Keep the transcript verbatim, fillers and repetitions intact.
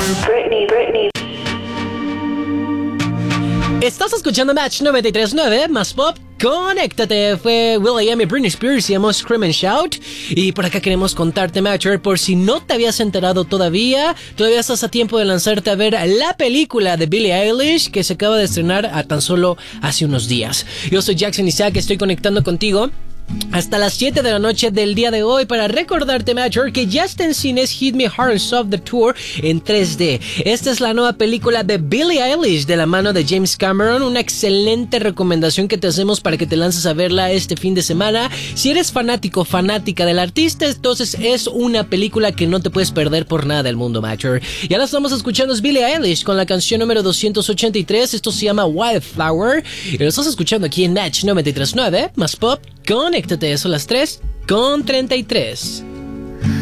Britney, Britney. Estás escuchando Match noventa y tres punto nueve, más pop. Conéctate, fue will.i.am y Britney Spears y llamó Scream and Shout. Y por acá queremos contarte, Matcher, por si no te habías enterado todavía, todavía estás a tiempo de lanzarte a ver la película de Billie Eilish que se acaba de estrenar a tan solo hace unos días. Yo soy Jackson Isaac, estoy conectando contigo hasta las siete de la noche del día de hoy para recordarte, Matcher, que ya está en cines Hit Me Hard and Soft The Tour en tres D. Esta es la nueva película de Billie Eilish de la mano de James Cameron, una excelente recomendación que te hacemos para que te lances a verla este fin de semana. Si eres fanático, fanática del artista, entonces es una película que no te puedes perder por nada del mundo, Matcher. Y ahora estamos escuchando es Billie Eilish con la canción número doscientos ochenta y tres, esto se llama Wildflower, y lo estás escuchando aquí en Match noventa y tres punto nueve, más pop. Conéctate, son las tres con treinta y tres.